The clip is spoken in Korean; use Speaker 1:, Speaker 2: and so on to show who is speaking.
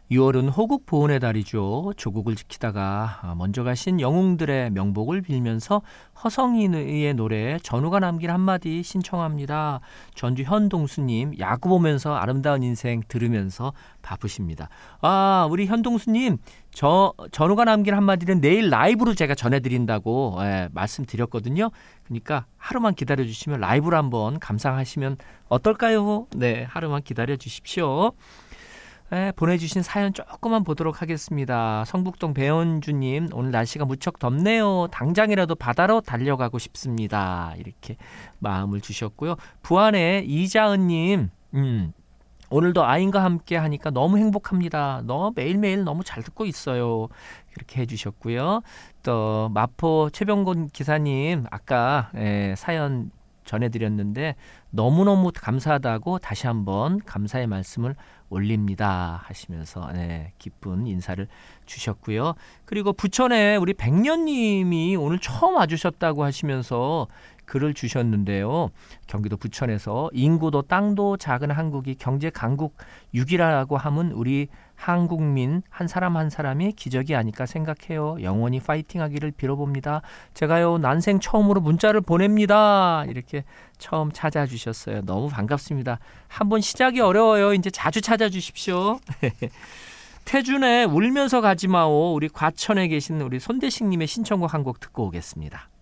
Speaker 1: 6월은 호국 보훈의 달이죠. 조국을 지키다가 먼저 가신 영웅들의 명복을 빌면서 허성이의 노래 전우가 남길 한마디 신청합니다. 전주 현동수님 야구 보면서 아름다운 인생 들으면서 바쁘십니다. 우리 현동수님 전우가 남길 한마디는 내일 라이브로 제가 전해드린다고 말씀드렸거든요. 그러니까 하루만 기다려주시면 라이브로 한번 감상하시면 어떨까요? 네, 하루만 기다려주십시오. 보내주신 사연 조금만 보도록 하겠습니다. 성북동 배현주님, 오늘 날씨가 무척 덥네요. 당장이라도 바다로 달려가고 싶습니다. 이렇게 마음을 주셨고요. 부안의 이자은님, 오늘도 아이과 함께 하니까 너무 행복합니다. 매일매일 너무 잘 듣고 있어요. 이렇게 해주셨고요. 또 마포 최병곤 기사님, 아까 사연 전해드렸는데 너무너무 감사하다고 다시 한번 감사의 말씀을 올립니다 하시면서 기쁜 인사를 주셨고요. 그리고 부천에 우리 백년님이 오늘 처음 와주셨다고 하시면서 글을 주셨는데요. 경기도 부천에서 인구도 땅도 작은 한국이 경제 강국 6이라고 하면 우리 한국민 한 사람 한 사람이 기적이 아닐까 생각해요. 영원히 파이팅하기를 빌어봅니다. 제가요 난생 처음으로 문자를 보냅니다. 이렇게 처음 찾아주셨어요. 너무 반갑습니다. 한번 시작이 어려워요. 이제 자주 찾아주십시오. 태준의 울면서 가지마오, 우리 과천에 계신 우리 손대식님의 신청곡 한 곡 듣고 오겠습니다.